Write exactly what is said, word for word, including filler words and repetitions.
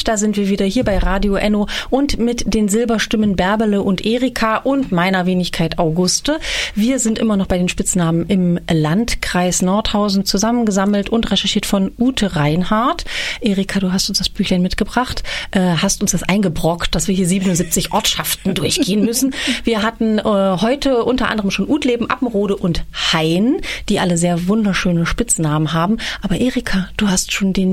Und da sind wir wieder hier bei Radio Enno und mit den Silberstimmen Bärbele und Erika und meiner Wenigkeit Auguste. Wir sind immer noch bei den Spitznamen im Landkreis Nordhausen zusammengesammelt und recherchiert von Ute Reinhardt. Erika, du hast uns das Büchlein mitgebracht, äh, hast uns das eingebrockt, dass wir hier siebenundsiebzig Ortschaften durchgehen müssen. Wir hatten äh, heute unter anderem schon Utleben, Appenrode und Hain, die alle sehr wunderschöne Spitznamen haben. Aber Erika, du hast schon den